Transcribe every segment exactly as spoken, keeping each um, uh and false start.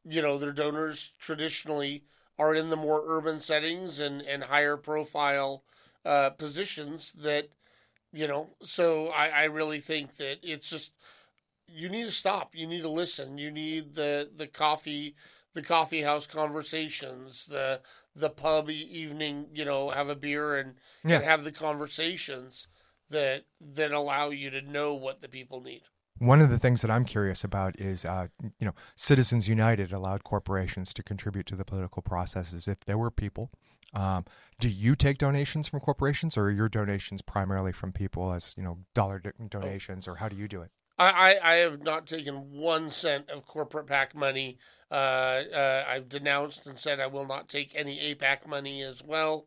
you know, their donors traditionally are in the more urban settings and, and higher profile uh, positions that, you know, so I, I really think that it's just, you need to stop. You need to listen. You need the, the coffee, the coffee house conversations, the, the pub e- evening, you know, have a beer and, Yeah. and have the conversations that, that allow you to know what the people need. One of the things that I'm curious about is, uh, you know, Citizens United allowed corporations to contribute to the political processes if there were people. Um, do you take donations from corporations, or are your donations primarily from people as, you know, dollar do- Oh, donations, or how do you do it? I, I, I have not taken one cent of corporate PAC money. Uh, uh, I've denounced and said I will not take any A PAC money as well.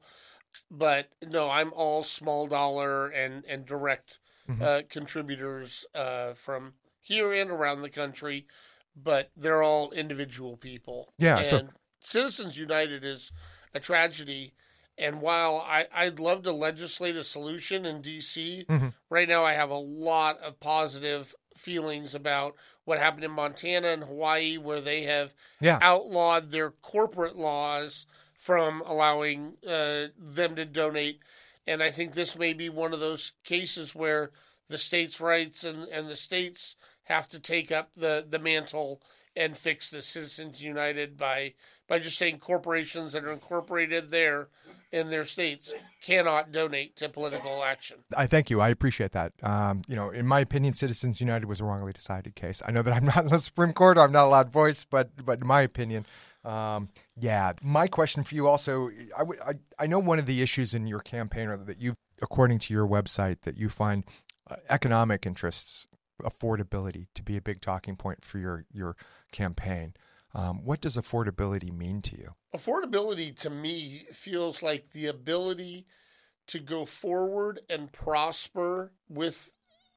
But no, I'm all small dollar and, and direct Hmm. uh, contributors uh, from here and around the country, but they're all individual people. Yeah. So, And Citizens United is a tragedy. And while I, I'd love to legislate a solution in D C, mhm. right now I have a lot of positive feelings about what happened in Montana and Hawaii, where they have Yeah. outlawed their corporate laws from allowing uh, them to donate. And I think this may be one of those cases where the states' rights and, and the states have to take up the, the mantle and fix the Citizens United by by just saying corporations that are incorporated there in their states cannot donate to political action. I thank you. I appreciate that. Um, you know, in my opinion, Citizens United was a wrongly decided case. I know that I'm not in the Supreme Court, or I'm not a loud voice, but but in my opinion, um, yeah. My question for you also, I, w- I I know one of the issues in your campaign, or that you, according to your website, that you find uh, economic interests, affordability, to be a big talking point for your your campaign. Um, what does affordability mean to you? Affordability to me feels like the ability to go forward and prosper with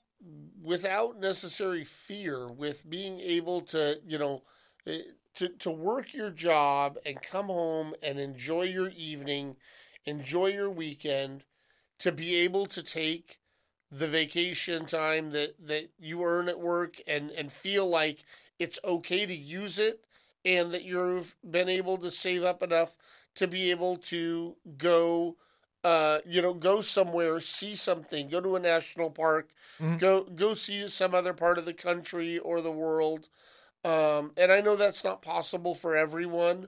without necessary fear, with being able to, you know, eh, to, to work your job and come home and enjoy your evening, enjoy your weekend, to be able to take the vacation time that, that you earn at work and, and feel like it's okay to use it and that you've been able to save up enough to be able to go uh, you know, go somewhere, see something, go to a national park, Mhm. go go see some other part of the country or the world. Um, and I know that's not possible for everyone,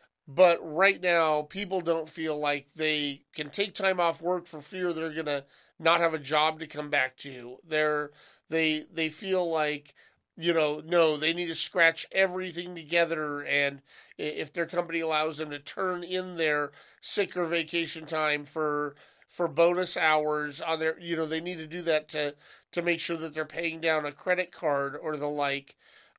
but right now people don't feel like they can take time off work for fear they're gonna not have a job to come back to. They're they they feel like, you know, no, they need to scratch everything together, and if their company allows them to turn in their sick or vacation time for for bonus hours on their, you know, they need to do that to to make sure that they're paying down a credit card or the like.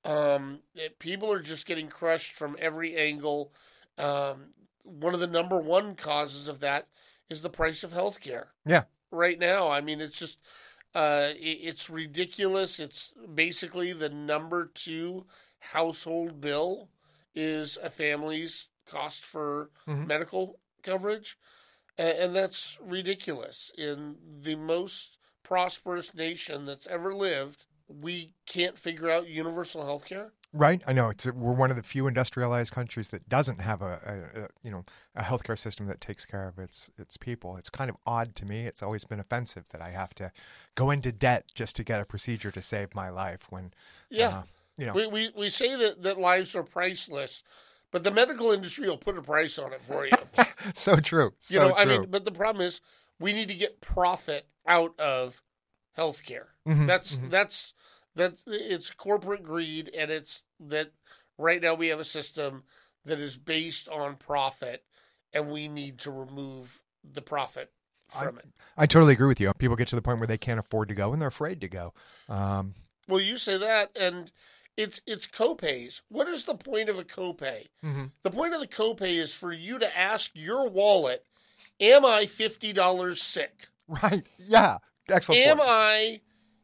Um, people are just getting crushed from every angle. Um, one of the number one causes of that is the price of healthcare Yeah. right now. I mean, it's just uh, it, it's ridiculous. It's basically the number two household bill is a family's cost for Hmm. medical coverage, and, and that's ridiculous. In the most prosperous nation that's ever lived, we can't figure out universal health care. Right, I know it's we're one of the few industrialized countries that doesn't have a, a, a you know a healthcare system that takes care of its its people. It's kind of odd to me. It's always been offensive that I have to go into debt just to get a procedure to save my life. When, Yeah, uh, you know, we, we, we say that, that lives are priceless, but the medical industry will put a price on it for you. so true, You so know, I true. mean, but the problem is we need to get profit out of healthcare. Hmm. That's Hmm. that's that's it's corporate greed, and it's that right now we have a system that is based on profit, and we need to remove the profit I from it. I totally agree with you. People get to the point where they can't afford to go and they're afraid to go. Um, Well, you say that, and it's it's copays. What is the point of a copay? mhm. The point of the copay is for you to ask your wallet, am I fifty dollars sick? Right? Yeah. Excellent Am point. I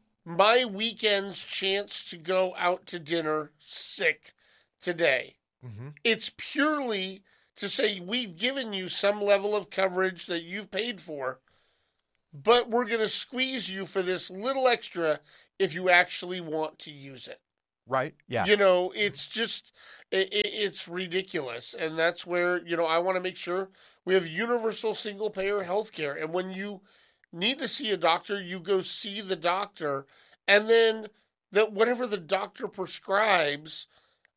my weekend's chance to go out to dinner sick today? Hmm. It's purely to say we've given you some level of coverage that you've paid for, but we're going to squeeze you for this little extra if you actually want to use it. Right. Yes. You know, it's just, it, it's ridiculous. And that's where, you know, I want to make sure we have universal single payer health care. And when you need to see a doctor, you go see the doctor. And then that whatever the doctor prescribes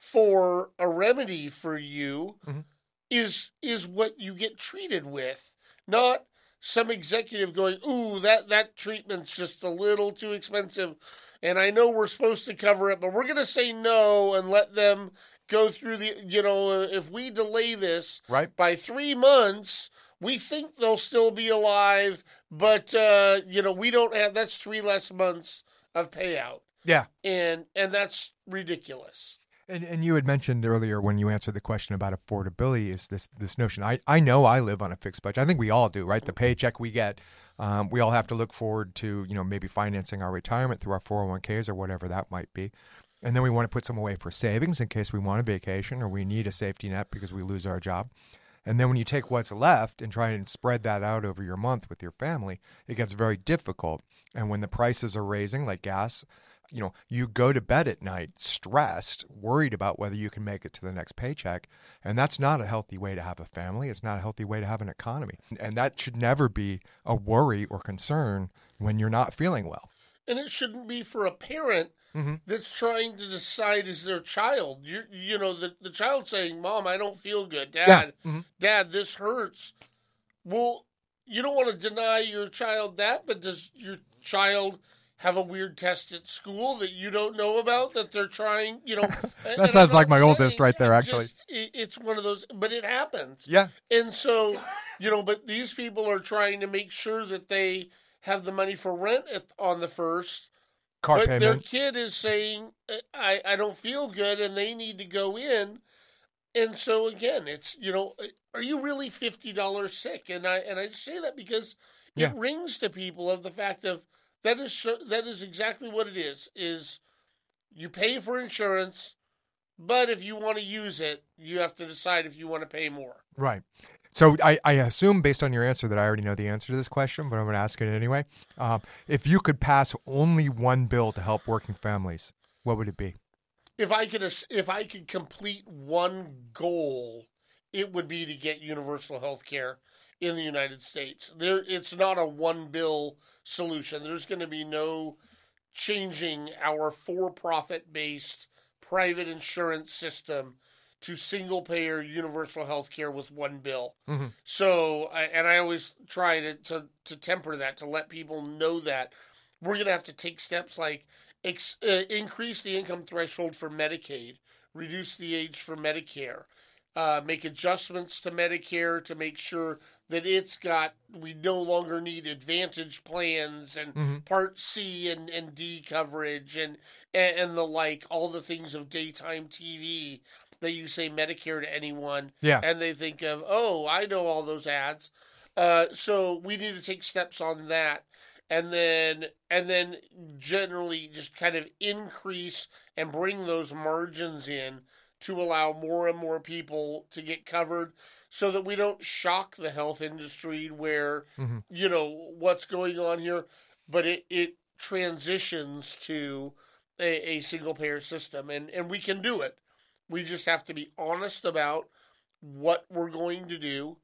for a remedy for you mm-hmm. is is what you get treated with. Not some executive going, ooh, that, that treatment's just a little too expensive. And I know we're supposed to cover it, but we're going to say no and let them go through the, you know, if we delay this right. by three months, we think they'll still be alive, but, uh, you know, we don't have, that's three less months of payout. Yeah. And, and that's ridiculous. And and you had mentioned earlier when you answered the question about affordability is this this notion. I, I know I live on a fixed budget. I think we all do, right? The paycheck we get, um, we all have to look forward to, you know, maybe financing our retirement through our four oh one k's or whatever that might be. And then we want to put some away for savings in case we want a vacation or we need a safety net because we lose our job. And then when you take what's left and try and spread that out over your month with your family, it gets very difficult. And when the prices are raising, like gas, you know, you go to bed at night stressed, worried about whether you can make it to the next paycheck. And that's not a healthy way to have a family. It's not a healthy way to have an economy. And that should never be a worry or concern when you're not feeling well. And it shouldn't be for a parent mm-hmm. that's trying to decide is their child. You you know, the, the child saying, Mom, I don't feel good. Dad, yeah. mm-hmm. Dad, this hurts. Well, you don't want to deny your child that, but does your child have a weird test at school that you don't know about that they're trying, you know. That sounds like my saying, oldest right there, actually. Just, it's one of those, but it happens. Yeah. And so, you know, but these people are trying to make sure that they have the money for rent at, on the first. Car but payment. Their kid is saying, I, I don't feel good, and they need to go in. And so, again, it's, you know, are you really fifty dollars sick? And I, and I say that because it yeah. rings to people of the fact of, That is that is exactly what it is, is you pay for insurance, but if you want to use it, you have to decide if you want to pay more. Right. So I, I assume based on your answer that I already know the answer to this question, but I'm going to ask it anyway. Um, if you could pass only one bill to help working families, what would it be? If I could, if I could complete one goal, it would be to get universal health care in the United States. There, it's not a one bill solution. There's going to be no changing our for-profit based private insurance system to single payer universal health care with one bill. Mm-hmm. So, and I always try to, to, to temper that, to let people know that we're going to have to take steps like ex, uh, increase the income threshold for Medicaid, reduce the age for Medicare, Uh, make adjustments to Medicare to make sure that it's got, we no longer need Advantage plans and mm-hmm. Part C and, and D coverage and, and and the like, all the things of daytime T V that you say Medicare to anyone. Yeah. And they think of, oh, I know all those ads. Uh, so we need to take steps on that. And then, and then generally just kind of increase and bring those margins in to allow more and more people to get covered so that we don't shock the health industry where, mm-hmm. you know, what's going on here, but it, it transitions to a, a single payer system and, and we can do it. We just have to be honest about what we're going to do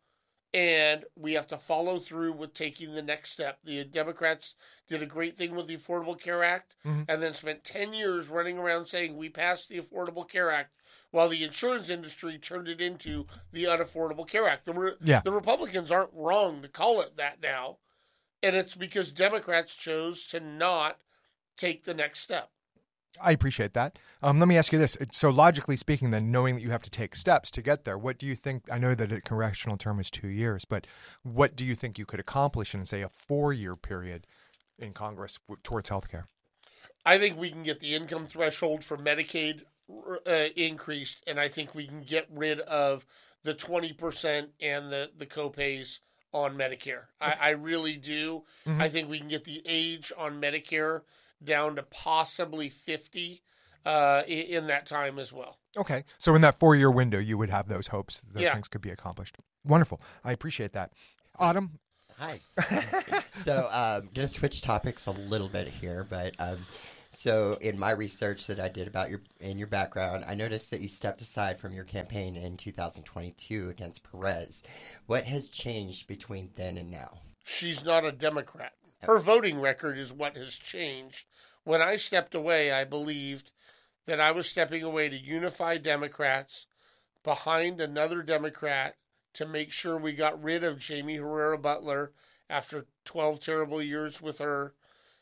and we have to follow through with taking the next step. The Democrats did a great thing with the Affordable Care Act mm-hmm. and then spent ten years running around saying we passed the Affordable Care Act while the insurance industry turned it into the Unaffordable Care Act. The, Re- yeah. the Republicans aren't wrong to call it that now, and it's because Democrats chose to not take the next step. I appreciate that. Um, let me ask you this. So logically speaking, then, knowing that you have to take steps to get there, what do you think? I know that a correctional term is two years, but what do you think you could accomplish in, say, a four-year period in Congress towards healthcare? I think we can get the income threshold for Medicaid uh, increased, and I think we can get rid of the twenty percent and the, the copays on Medicare. I, I really do. Mm-hmm. I think we can get the age on Medicare down to possibly fifty uh, in that time as well. Okay. So in that four-year window, you would have those hopes that those yeah. things could be accomplished. Wonderful. I appreciate that. Autumn? Hi. So um, going to switch topics a little bit here, but um, So, in my research that I did about your in your background, I noticed that you stepped aside from your campaign in two thousand twenty-two against Perez. What has changed between then and now? She's not a Democrat. Her voting record is what has changed. When I stepped away, I believed that I was stepping away to unify Democrats behind another Democrat to make sure we got rid of Jamie Herrera Butler after twelve terrible years with her.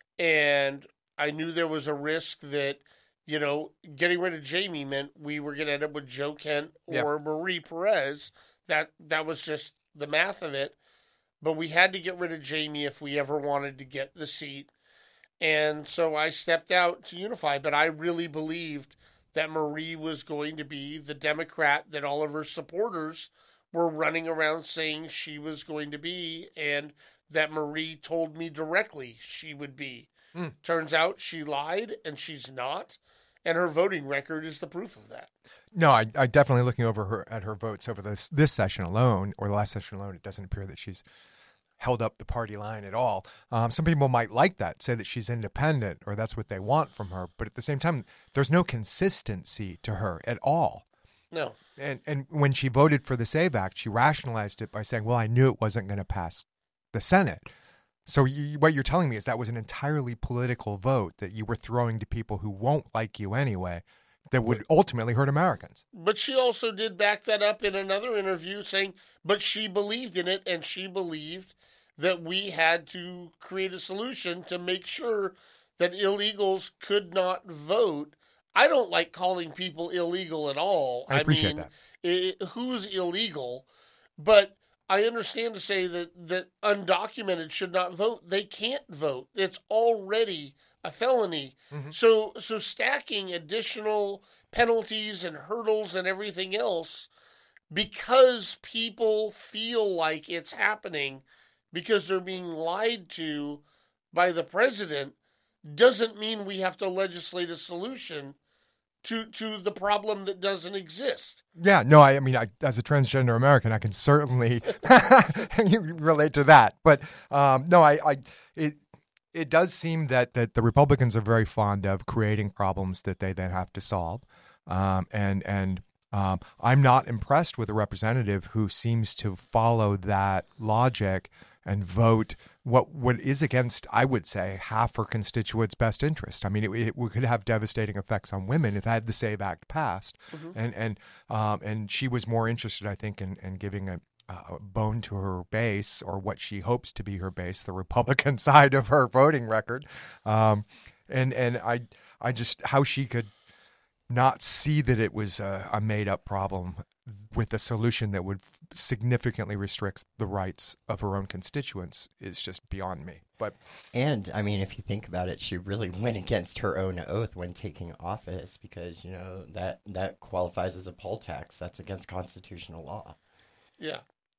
And I knew there was a risk that, you know, getting rid of Jamie meant we were going to end up with Joe Kent or Yeah. Marie Perez. That that was just the math of it. But we had to get rid of Jamie if we ever wanted to get the seat. And so I stepped out to unify. But I really believed that Marie was going to be the Democrat that all of her supporters were running around saying she was going to be, and that Marie told me directly she would be. Mm. Turns out she lied, and she's not. And her voting record is the proof of that. No, I, I definitely looking over her at her votes over this this session alone, or the last session alone. It doesn't appear that she's held up the party line at all. Um, some people might like that, say that she's independent, or that's what they want from her. But at the same time, there's no consistency to her at all. No. And and when she voted for the SAVE Act, she rationalized it by saying, "Well, I knew it wasn't going to pass the Senate." So you, what you're telling me is that was an entirely political vote that you were throwing to people who won't like you anyway, that would ultimately hurt Americans. But she also did back that up in another interview saying, but she believed in it, and she believed that we had to create a solution to make sure that illegals could not vote. I don't like calling people illegal at all. I appreciate mean, that. It, who's illegal? But I understand to say that, that undocumented should not vote. They can't vote. It's already a felony. Mm-hmm. So so stacking additional penalties and hurdles and everything else because people feel like it's happening because they're being lied to by the president doesn't mean we have to legislate a solution to to the problem that doesn't exist. Yeah, no, I, I mean, I, as a transgender American, I can certainly relate to that. But um, no, I, I it it does seem that that the Republicans are very fond of creating problems that they then have to solve, um, and and um, I'm not impressed with a representative who seems to follow that logic and vote what what is against, I would say, half her constituents' best interest. I mean, it, it could have devastating effects on women if had the SAVE Act passed, mm-hmm. and and um, and she was more interested, I think, in, in giving a, a bone to her base, or what she hopes to be her base, the Republican side of her voting record, um, and and I I just how she could not see that it was a, a made up problem with a solution that would significantly restrict the rights of her own constituents is just beyond me. But and I mean, if you think about it, she really went against her own oath when taking office, because you know that that qualifies as a poll tax. That's against constitutional law. Yeah,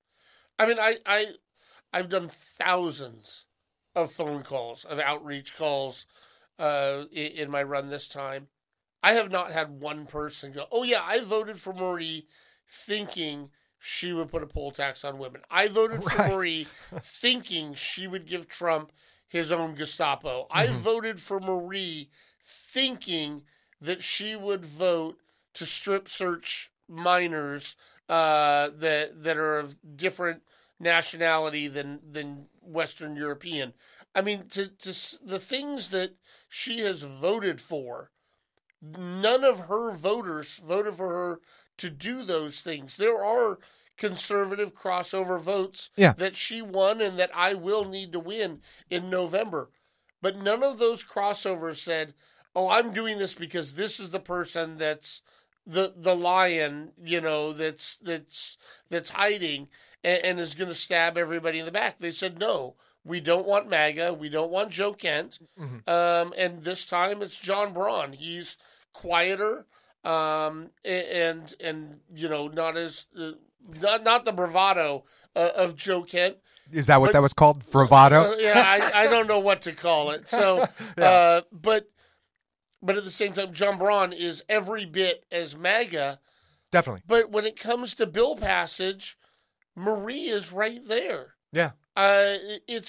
I mean, I I I've done thousands of phone calls, of outreach calls, uh, in, in my run this time. I have not had one person go, "Oh yeah, I voted for Marie thinking she would put a poll tax on women. I voted for right. Marie thinking she would give Trump his own Gestapo. Mm-hmm. I voted for Marie thinking that she would vote to strip search minors uh, that that are of different nationality than than Western European." I mean, to, to the things that she has voted for, none of her voters voted for her to do those things. There are conservative crossover votes yeah. that she won and that I will need to win in November. But none of those crossovers said, "Oh, I'm doing this because this is the person that's the the lion, you know, that's that's that's hiding and, and is going to stab everybody in the back." They said, "No, we don't want MAGA. We don't want Joe Kent." Mm-hmm. Um, and this time it's John Braun. He's quieter, um, and and you know, not as uh, not not the bravado uh, of Joe Kent. Is that what but, that was called? Bravado? Uh, yeah, I, I don't know what to call it. So, yeah. uh, but but at the same time, John Braun is every bit as MAGA. Definitely. But when it comes to bill passage, Marie is right there. Yeah. Uh, it's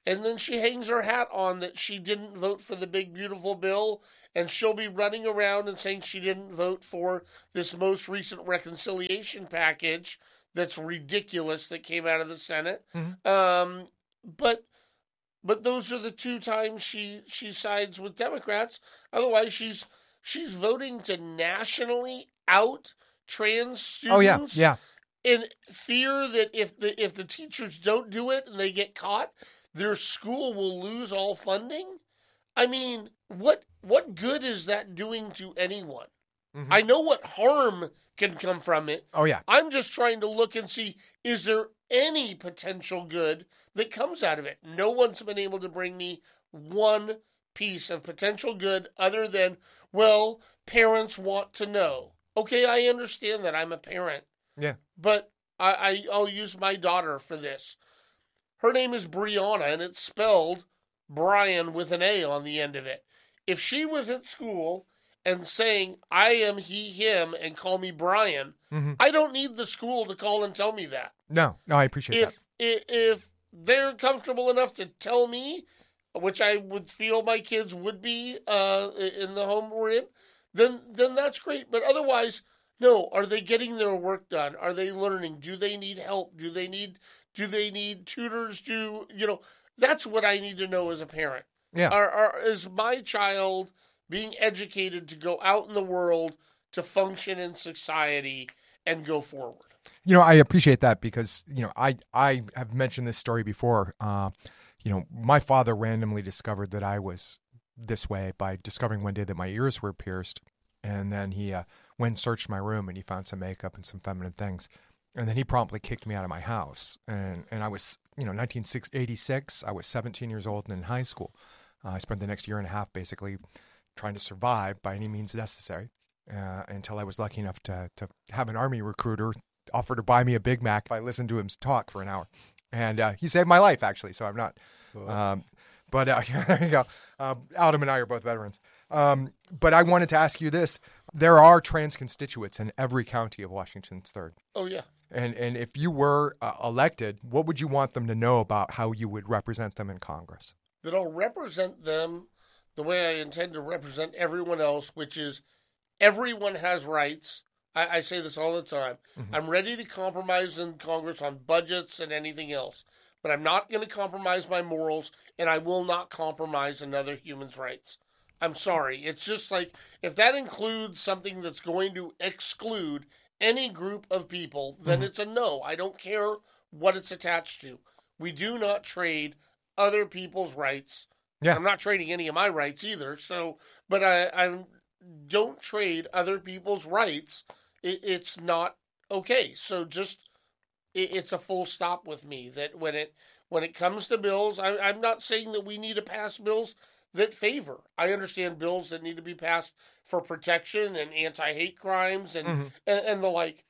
and then she hangs her hat on that she didn't vote for the big beautiful bill, and she'll be running around and saying she didn't vote for this most recent reconciliation package that's ridiculous that came out of the Senate. Mhm. Um, but but those are the two times she she sides with Democrats. Otherwise, she's she's voting to nationally out trans students. Oh yeah, yeah. In fear that if the if the teachers don't do it and they get caught, their school will lose all funding. I mean, what what good is that doing to anyone? Mm-hmm. I know what harm can come from it. Oh yeah. I'm just trying to look and see, is there any potential good that comes out of it? No one's been able to bring me one piece of potential good other than, well, parents want to know. Okay, I understand that. I'm a parent. Yeah. But I, I, I'll use my daughter for this. Her name is Brianna, and it's spelled Brian with an A on the end of it. If she was at school and saying, I am he, him, and call me Brian, Mm-hmm. I don't need the school to call and tell me that. No, no, I appreciate If, that. if, if they're comfortable enough to tell me, which I would feel my kids would be uh, in the home we're in, then then that's great. But otherwise, no. Are they getting their work done? Are they learning? Do they need help? Do they need do they need tutors? Do you know? That's what I need to know as a parent. Yeah. Are, are is my child being educated to go out in the world to function in society and go forward? You know, I appreciate that because, you know, I, I have mentioned this story before. Uh, you know, my father randomly discovered that I was this way by discovering one day that my ears were pierced. And then he uh, went and searched my room and he found some makeup and some feminine things. And then he promptly kicked me out of my house. And, and I was, you know, nineteen eighty-six, I was seventeen years old and in high school. Uh, I spent the next year and a half basically trying to survive by any means necessary uh, until I was lucky enough to, to have an Army recruiter offer to buy me a Big Mac if I listened to him talk for an hour. And uh, he saved my life, actually, so I'm not. Cool. Um, but uh, there you go. Uh, Adam and I are both veterans. Um, but I wanted to ask you this. There are trans constituents in every county of Washington's third. Oh, yeah. And and if you were uh, elected, what would you want them to know about how you would represent them in Congress? That I'll represent them the way I intend to represent everyone else, which is everyone has rights. I, I say this all the time. Mm-hmm. I'm ready to compromise in Congress on budgets and anything else, but I'm not going to compromise my morals, and I will not compromise another human's rights. I'm sorry. It's just like, if that includes something that's going to exclude any group of people, then mm-hmm. it's a no. I don't care what it's attached to. We do not trade other people's rights. Yeah. I'm not trading any of my rights either. So, but I, I don't trade other people's rights. It, it's not okay. So just, it, it's a full stop with me that when it, when it comes to bills, I, I'm not saying that we need to pass bills that favor. I understand bills that need to be passed for protection and anti-hate crimes and, mm-hmm. and, and the like.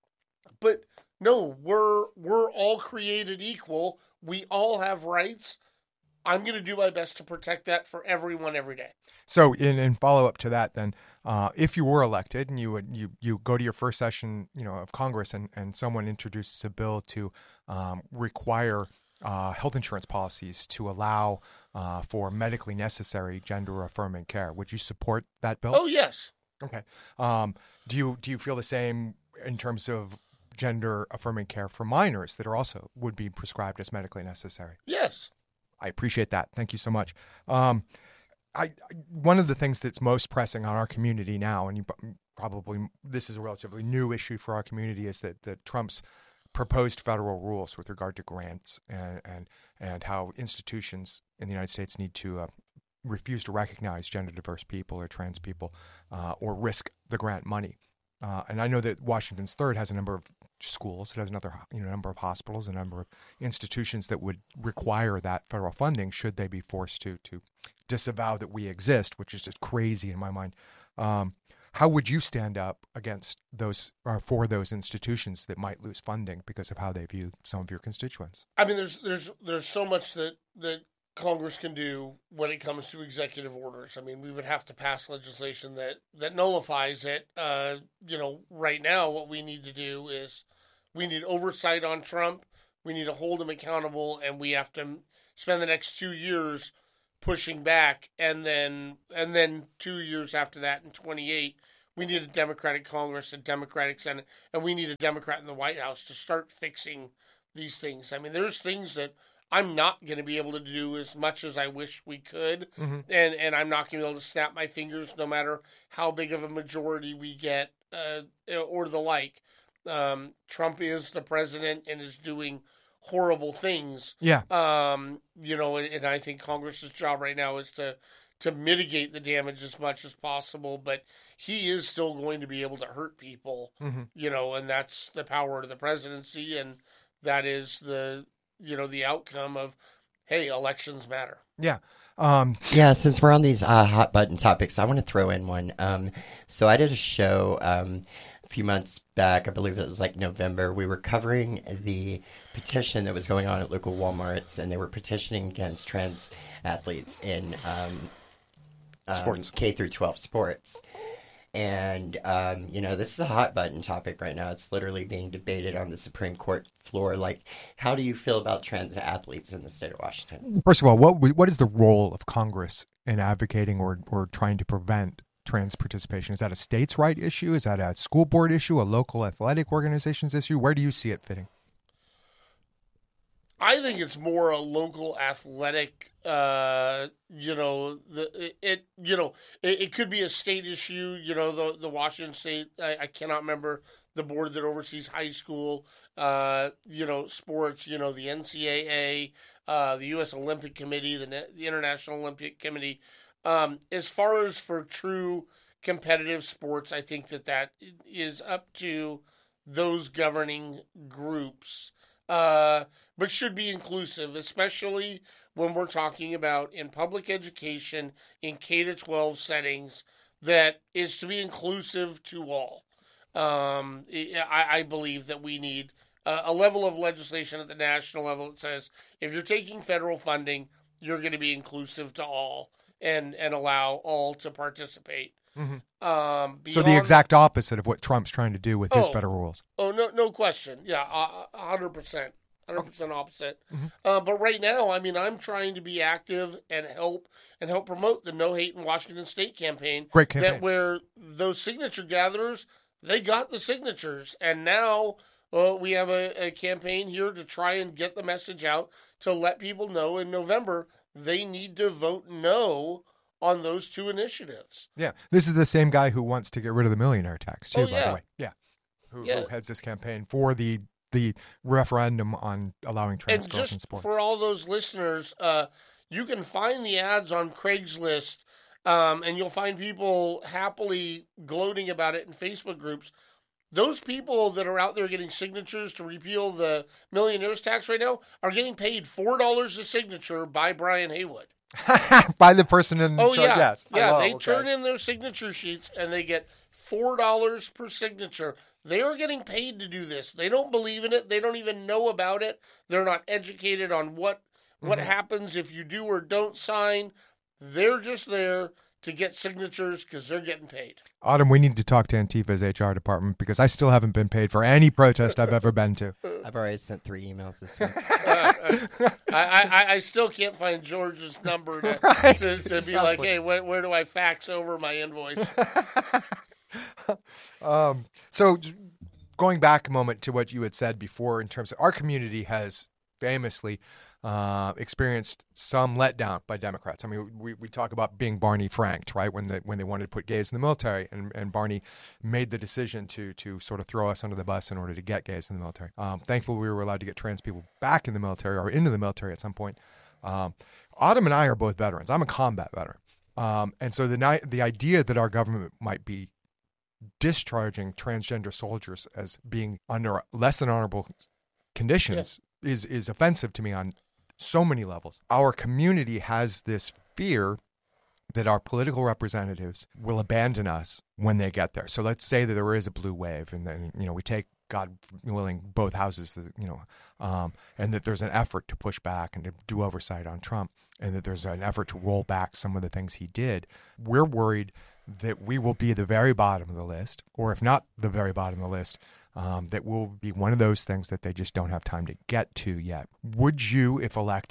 But no, we're, we're all created equal. We all have rights. I'm going to do my best to protect that for everyone every day. So, in, in follow up to that, then, uh, if you were elected and you would you, you go to your first session, you know, of Congress, and, and someone introduces a bill to um, require uh, health insurance policies to allow uh, for medically necessary gender affirming care, would you support that bill? Oh yes. Okay. Um, do you do you feel the same in terms of gender affirming care for minors that are also would be prescribed as medically necessary? Yes. I appreciate that. Thank you so much. Um, I, I one of the things that's most pressing on our community now, and you probably this is a relatively new issue for our community, is that, that Trump's proposed federal rules with regard to grants and and, and how institutions in the United States need to uh, refuse to recognize gender diverse people or trans people uh, or risk the grant money. Uh, and I know that Washington's third has a number of schools, it has another you know number of hospitals, a number of institutions that would require that federal funding should they be forced to to disavow that we exist, which is just crazy in my mind. Um, how would you stand up against those or for those institutions that might lose funding because of how they view some of your constituents? I mean, there's there's there's so much that that Congress can do when it comes to executive orders. I mean, we would have to pass legislation that, that nullifies it. Uh, you know, right now, what we need to do is we need oversight on Trump. We need to hold him accountable, and we have to spend the next two years pushing back, and then and then two years after that in twenty-eight, we need a Democratic Congress, a Democratic Senate, and we need a Democrat in the White House to start fixing these things. I mean, there's things that I'm not going to be able to do as much as I wish we could, mm-hmm. and, and I'm not going to be able to snap my fingers no matter how big of a majority we get uh, or the like. Um, Trump is the president and is doing horrible things. Yeah. Um, you know, and, and I think Congress's job right now is to to mitigate the damage as much as possible, but he is still going to be able to hurt people, mm-hmm. you know, and that's the power of the presidency, and that is the, you know, the outcome of, hey, elections matter. Yeah. Um, yeah, since we're on these uh, hot button topics, I want to throw in one. Um, so I did a show um, a few months back, I believe it was like November. We were covering the petition that was going on at local Walmarts, and they were petitioning against trans athletes in um, um, sports, K through twelve sports. And, um, you know, this is a hot button topic right now. It's literally being debated on the Supreme Court floor. Like, how do you feel about trans athletes in the state of Washington? First of all, what what is the role of Congress in advocating or, or trying to prevent trans participation? Is that a states' right issue? Is that a school board issue, a local athletic organizations issue? Where do you see it fitting? I think it's more a local athletic, uh, you know, the it, you know, it, it could be a state issue. You know, the the Washington State, I, I cannot remember the board that oversees high school, uh, you know, sports. You know, the N C double A, uh, the U S Olympic Committee, the the International Olympic Committee. Um, as far as for true competitive sports, I think that that is up to those governing groups. Uh, but should be inclusive, especially when we're talking about in public education, in K to twelve settings, that is to be inclusive to all. Um, I, I believe that we need a, a level of legislation at the national level that says if you're taking federal funding, you're going to be inclusive to all and, and allow all to participate. Mm-hmm. Um, so the exact opposite of what Trump's trying to do with his oh, federal rules. Oh, no, no question. Yeah, a hundred percent. one hundred percent opposite. Mm-hmm. Uh, but right now, I mean, I'm trying to be active and help and help promote the No Hate in Washington State campaign. Great campaign. That where those signature gatherers, they got the signatures. And now uh, we have a, a campaign here to try and get the message out to let people know in November they need to vote no on those two initiatives. Yeah. This is the same guy who wants to get rid of the millionaire tax, too, oh, by yeah. the way. Yeah. Who, yeah. who heads this campaign for the the referendum on allowing trans and girls just in sports. For all those listeners, uh, you can find the ads on Craigslist, um, and you'll find people happily gloating about it in Facebook groups. Those people that are out there getting signatures to repeal the millionaire's tax right now are getting paid four dollars a signature by Brian Haywood. By the person in oh charge, yeah yes. yeah oh, they okay. turn in their signature sheets and they get four dollars per signature. They are getting paid to do this. They don't believe in it. They don't even know about it. They're not educated on what what mm-hmm. happens if you do or don't sign. They're just there to get signatures because they're getting paid. Autumn, we need to talk to Antifa's H R department because I still haven't been paid for any protest I've ever been to. I've already sent three emails this week. uh, uh, I, I, I still can't find George's number to, right. to, to be like, hey, where, where do I fax over my invoice? um, so going back a moment to what you had said before in terms of our community has famously uh, experienced some letdown by Democrats. I mean, we, we talk about being Barney Franked, right? When they when they wanted to put gays in the military, and, and Barney made the decision to to sort of throw us under the bus in order to get gays in the military. Um, thankfully, we were allowed to get trans people back in the military or into the military at some point. Um, Autumn and I are both veterans. I'm a combat veteran, um, and so the the idea that our government might be discharging transgender soldiers as being under less than honorable conditions yeah. is is offensive to me on so many levels. Our community has this fear that our political representatives will abandon us when they get there. So let's say that there is a blue wave, and then you know we take, God willing, both houses, you know, um, and that there's an effort to push back and to do oversight on Trump, and that there's an effort to roll back some of the things he did. We're worried that we will be at the very bottom of the list, or if not the very bottom of the list, um, that will be one of those things that they just don't have time to get to yet. Would you, if elected,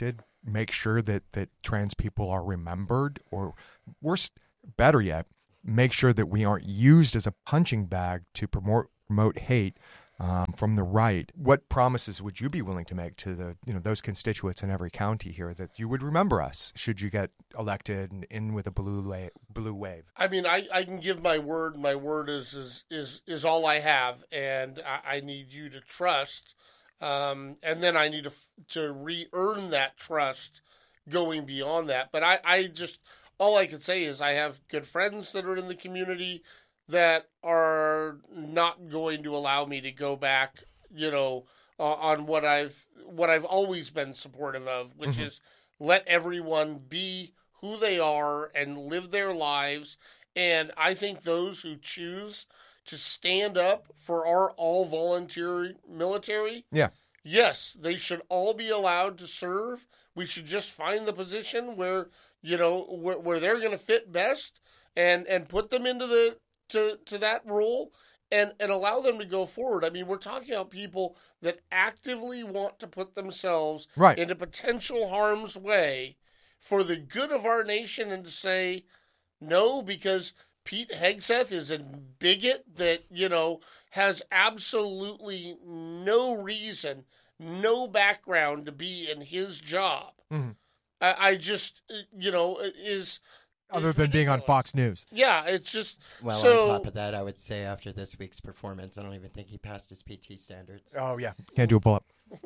make sure that, that trans people are remembered, or worse, better yet, make sure that we aren't used as a punching bag to promote promote hate um, from the right? What promises would you be willing to make to the you know those constituents in every county here that you would remember us should you get elected and in with a blue la- blue wave? I mean, I, I can give my word. My word is is is, is all I have, and I, I need you to trust. Um, and then I need to to re-earn that trust going beyond that. But I, I just, all I can say is I have good friends that are in the community that are not going to allow me to go back, you know, uh, on what I've what I've always been supportive of, which mm-hmm. is let everyone be who they are and live their lives. And I think those who choose to stand up for our all-volunteer military, yeah, yes, they should all be allowed to serve. We should just find the position where, you know, where, where they're going to fit best and, and put them into the to, to that role and, and allow them to go forward. I mean, we're talking about people that actively want to put themselves right. into potential harm's way for the good of our nation, and to say no because Pete Hegseth is a bigot that, you know, has absolutely no reason, no background to be in his job. Mm-hmm. I, I just, you know, is... Other than being on Fox News. Yeah, it's just... Well, so, on top of that, I would say after this week's performance, I don't even think he passed his P T standards. Oh, yeah. Can't do a pull-up.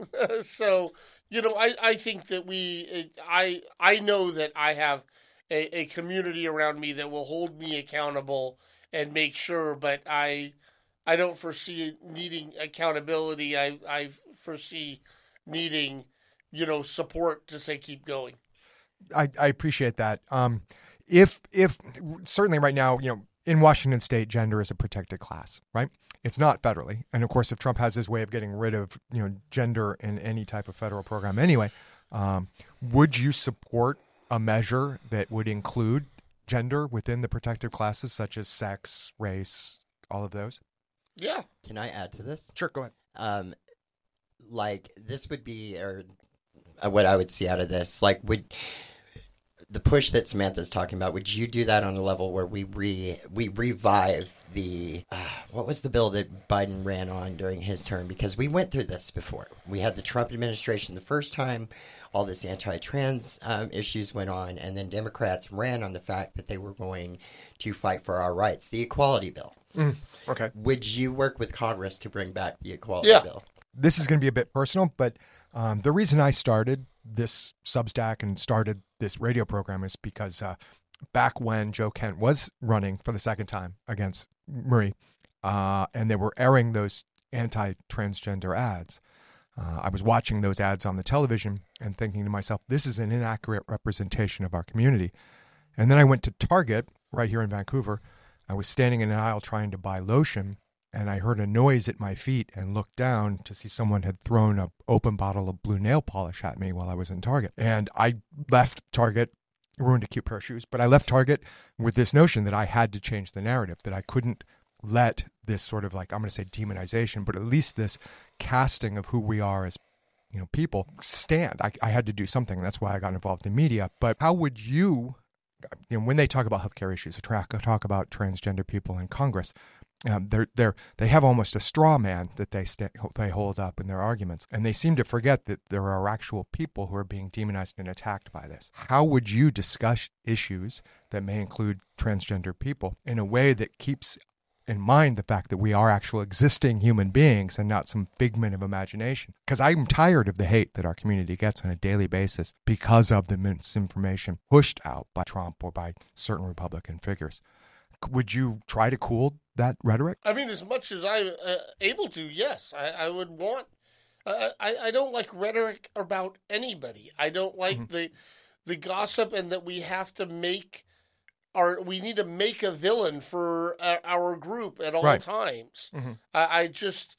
So, you know, I, I think that we... I, I know that I have... A, a community around me that will hold me accountable and make sure, but I I don't foresee needing accountability. I, I foresee needing, you know, support to say keep going. I, I appreciate that. Um, if if certainly right now, you know, in Washington State, gender is a protected class, right? It's not federally, and of course, if Trump has his way of getting rid of you know gender in any type of federal program, anyway, um, would you support a measure that would include gender within the protected classes, such as sex, race, all of those? Yeah. Can I add to this? Sure, go ahead. Um, like, this would be, or uh, what I would see out of this, like, would the push that Samantha's talking about, would you do that on a level where we re we revive the, uh, what was the bill that Biden ran on during his term? Because we went through this before. We had the Trump administration the first time. All this anti-trans um, issues went on, and then Democrats ran on the fact that they were going to fight for our rights, the equality bill. Mm, okay. Would you work with Congress to bring back the equality yeah. bill? This is going to be a bit personal, but um, the reason I started this Substack and started this radio program is because uh, back when Joe Kent was running for the second time against Murray, uh, and they were airing those anti-transgender ads, Uh, I was watching those ads on the television and thinking to myself, this is an inaccurate representation of our community. And then I went to Target right here in Vancouver. I was standing in an aisle trying to buy lotion, and I heard a noise at my feet and looked down to see someone had thrown an open bottle of blue nail polish at me while I was in Target. And I left Target, ruined a cute pair of shoes, but I left Target with this notion that I had to change the narrative, that I couldn't let this sort of like, I'm going to say demonization, but at least this casting of who we are as, you know, people stand. I, I had to do something. That's why I got involved in media. But how would you, you know, when they talk about healthcare issues, talk, talk about transgender people in Congress, um, they're, they're, they have almost a straw man that they st- they hold up in their arguments. And they seem to forget that there are actual people who are being demonized and attacked by this. How would you discuss issues that may include transgender people in a way that keeps in mind the fact that we are actual existing human beings and not some figment of imagination? Because I'm tired of the hate that our community gets on a daily basis because of the misinformation pushed out by Trump or by certain Republican figures. Would you try to cool that rhetoric? I mean, as much as I'm uh, able to, yes. I, I would want... Uh, I, I don't like rhetoric about anybody. I don't like mm-hmm. the the gossip and that we have to make... Our, we need to make a villain for uh, our group at all right. times. Mm-hmm. I, I just...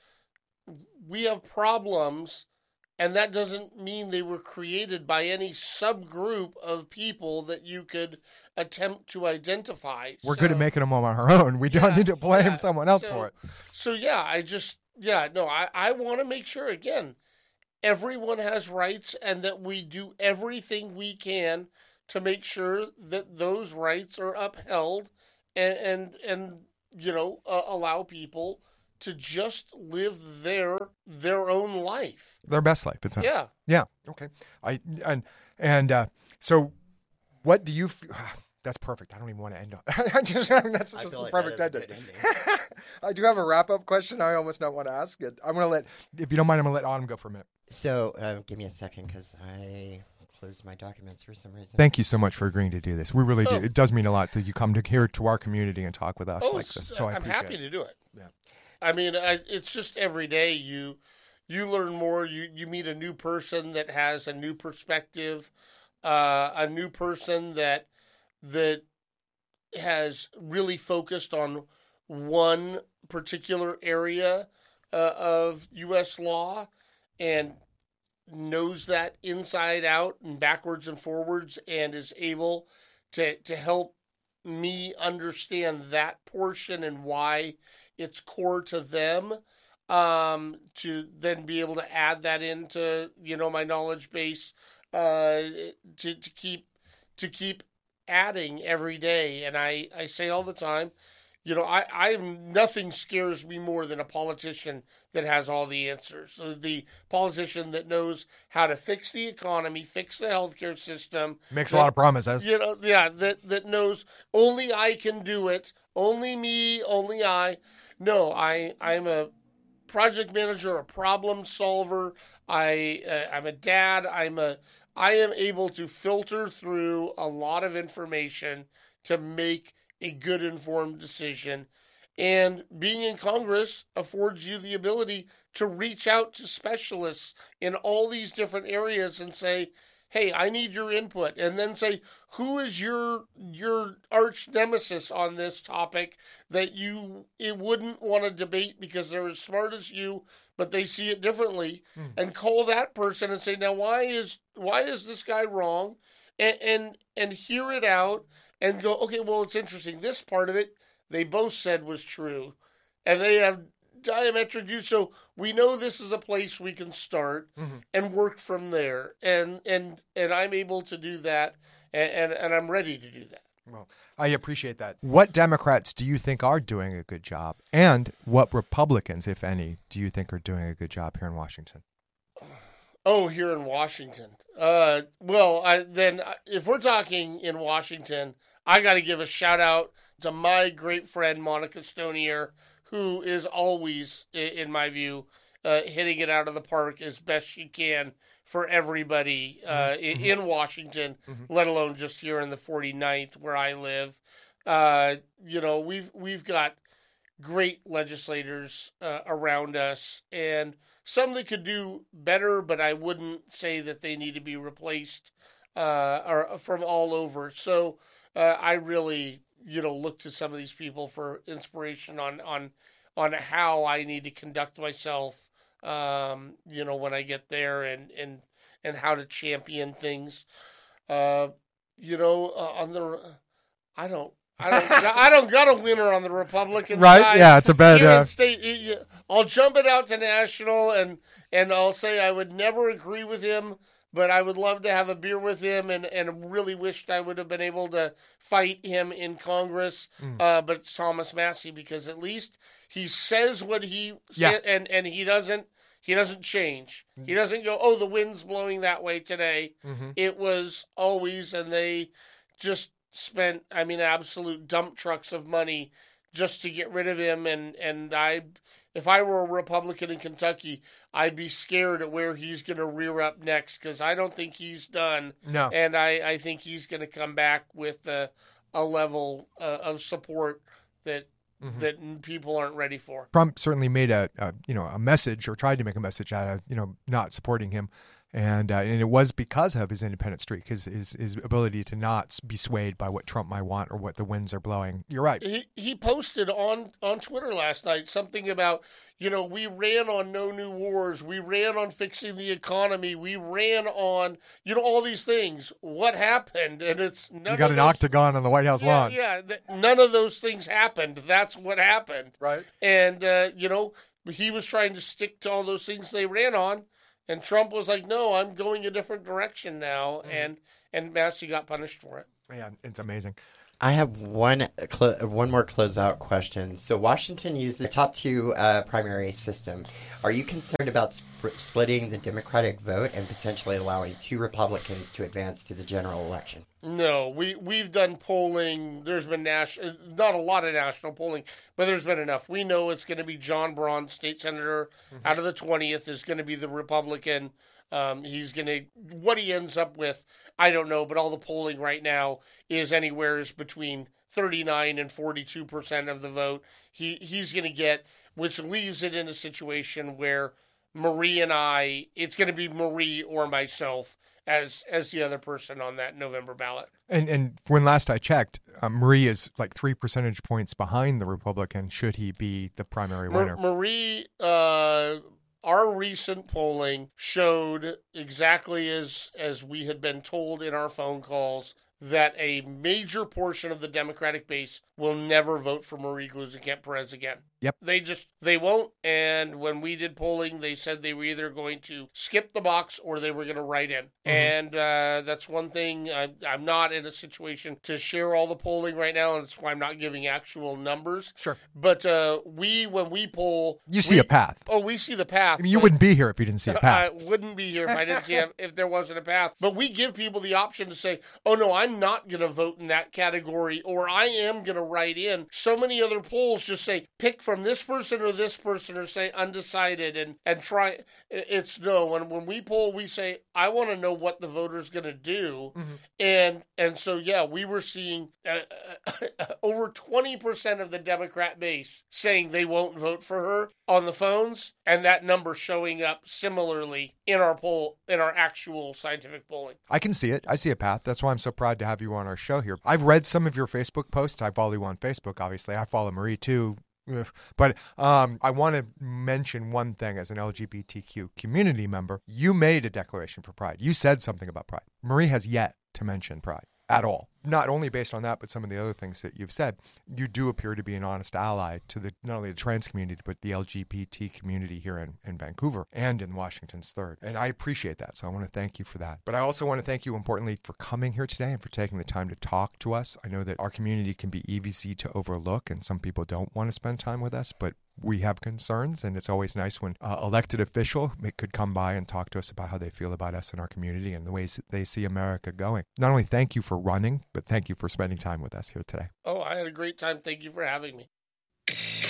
We have problems... And that doesn't mean they were created by any subgroup of people that you could attempt to identify. We're so, good at making them on our own. We yeah, don't need to blame yeah. someone else so, for it. So, yeah, I just, yeah, no, I, I want to make sure, again, everyone has rights and that we do everything we can to make sure that those rights are upheld and and, and you know uh, allow people to just live their their own life, their best life. It's a, yeah yeah. Okay. I and and uh, so, what do you? F- that's perfect. I don't even want to end on. I just that's I just feel the like perfect that is a ending. good ending. I do have a wrap up question. I almost not want to ask it. I'm gonna let, if you don't mind, I'm gonna let Autumn go for a minute. So, uh, give me a second because I closed my documents for some reason. Thank you so much for agreeing to do this. We really Oh. do. It does mean a lot that you come to here to our community and talk with us oh like it's- this. So I I'm appreciate happy it. to do it. Yeah. I mean, I, it's just every day you you learn more. You you meet a new person that has a new perspective, uh, a new person that that has really focused on one particular area uh, of U S law and knows that inside out and backwards and forwards and is able to to help me understand that portion and why it's core to them, um, to then be able to add that into, you know, my knowledge base, uh, to, to keep, to keep adding every day. And I, I say all the time, you know, I, I nothing scares me more than a politician that has all the answers. So the politician that knows how to fix the economy, fix the healthcare system, Makes that, a lot of promises. you know, yeah, that that knows only I can do it, only me, only I. No, I I'm a project manager, a problem solver. I uh, I'm a dad. I'm a I am able to filter through a lot of information to make a good informed decision. And being in Congress affords you the ability to reach out to specialists in all these different areas and say, hey, I need your input. And then say, who is your your arch nemesis on this topic that you it wouldn't want to debate because they're as smart as you, but they see it differently, mm. and call that person and say, now why is why is this guy wrong? And and, and hear it out and go, okay, well, it's interesting. This part of it, they both said was true. And they have diametric views. So we know this is a place we can start, mm-hmm. and work from there. And and and I'm able to do that, and, and, and I'm ready to do that. Well, I appreciate that. What Democrats do you think are doing a good job? And what Republicans, if any, do you think are doing a good job here in Washington? Oh, here in Washington. Uh, well, I, then if we're talking in Washington, I got to give a shout out to my great friend, Monica Stonier, who is always, in my view, uh, hitting it out of the park as best she can for everybody uh, mm-hmm. in Washington, mm-hmm. let alone just here in the forty-ninth where I live. Uh, you know, we've we've got great legislators uh, around us, and some that could do better, but I wouldn't say that they need to be replaced uh, or from all over. So uh, I really, you know, look to some of these people for inspiration on on on how I need to conduct myself, um, you know, when I get there, and and and how to champion things. Uh, you know, uh, on the, I don't. I don't. I don't got a winner on the Republican right? side. Yeah, it's a bad. Uh... State, I'll jump it out to national, and and I'll say I would never agree with him, but I would love to have a beer with him, and, and really wished I would have been able to fight him in Congress. Mm. Uh, but it's Thomas Massie, because at least he says what he yeah. said, and and he doesn't he doesn't change. Mm. He doesn't go, oh, the wind's blowing that way today. Mm-hmm. It was always, and they just spent, I mean, absolute dump trucks of money just to get rid of him. And, and I, if I were a Republican in Kentucky, I'd be scared at where he's going to rear up next, because I don't think he's done. No. And I, I think he's going to come back with a, a level uh, of support that mm-hmm. that people aren't ready for. Trump certainly made a, a you know a message, or tried to make a message out of you know not supporting him. And uh, and it was because of his independent streak, his, his his ability to not be swayed by what Trump might want or what the winds are blowing. You're right. He he posted on, on Twitter last night something about, you know, we ran on no new wars, we ran on fixing the economy, we ran on, you know, all these things. What happened? And it's none you got of an those, octagon on the White House yeah, lawn. Yeah, th- none of those things happened. That's what happened. Right. And uh, you know, he was trying to stick to all those things they ran on. And Trump was like, no, I'm going a different direction now. Mm-hmm. And, and Massey got punished for it. Yeah, it's amazing. I have one cl- one more closeout question. So Washington uses the top two uh, primary system. Are you concerned about sp- splitting the Democratic vote and potentially allowing two Republicans to advance to the general election? No, we, we've done polling. There's been national, not a lot of national polling, but there's been enough. We know it's going to be John Braun, state senator, mm-hmm. out of the twentieth is going to be the Republican. Um, he's going to, what he ends up with, I don't know, but all the polling right now is anywhere between thirty-nine and forty-two percent of the vote. He He's going to get, which leaves it in a situation where Marie and I, it's going to be Marie or myself as as the other person on that November ballot. And and when last I checked, uh, Marie is like three percentage points behind the Republican, should he be the primary winner. Ma- Marie, uh... Our recent polling showed exactly as as we had been told in our phone calls that a major portion of the Democratic base will never vote for Marie Gluesenkamp-Perez again. Yep. They just, they won't. And when we did polling, they said they were either going to skip the box or they were going to write in. Mm-hmm. And uh, that's one thing. I, I'm not in a situation to share all the polling right now, and that's why I'm not giving actual numbers. Sure. But uh, we, when we poll... You see we, a path. Oh, we see the path. I mean, you wouldn't be here if you didn't see a path. I wouldn't be here if I didn't see a, if there wasn't a path. But we give people the option to say, oh, no, I'm not going to vote in that category, or I am going to write in. So many other polls just say, pick from this person or this person, or say undecided, and, and try. It's no. When, when we poll, we say, I want to know what the voter's going to do. Mm-hmm. And and so, yeah, we were seeing uh, uh, over twenty percent of the Democrat base saying they won't vote for her on the phones, and that number showing up similarly in our poll, in our actual scientific polling. I can see it. I see a path. That's why I'm so proud to have you on our show here. I've read some of your Facebook posts. I follow you on Facebook, obviously. I follow Marie, too. But um, I want to mention one thing as an L G B T Q community member. You made a declaration for Pride. You said something about Pride. Marie has yet to mention Pride at all. Not only based on that, but some of the other things that you've said. You do appear to be an honest ally to the not only the trans community, but the L G B T community here in, in Vancouver and in Washington's third. And I appreciate that, so I want to thank you for that. But I also want to thank you, importantly, for coming here today and for taking the time to talk to us. I know that our community can be easy to overlook, and some people don't want to spend time with us, but we have concerns, and it's always nice when uh, elected official could come by and talk to us about how they feel about us and our community and the ways that they see America going. Not only thank you for running, but thank you for spending time with us here today. Oh, I had a great time. Thank you for having me.